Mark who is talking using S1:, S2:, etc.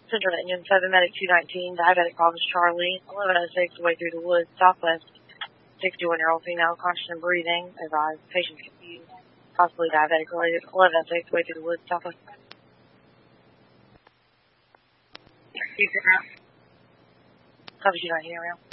S1: Central Engine 7 Medic 219, diabetic Province Charlie, 1106, way through the woods, southwest, 61-year-old female, conscious and breathing, advised, patient confused, possibly diabetic related, 1106, way through the woods, southwest. Copy 219 around.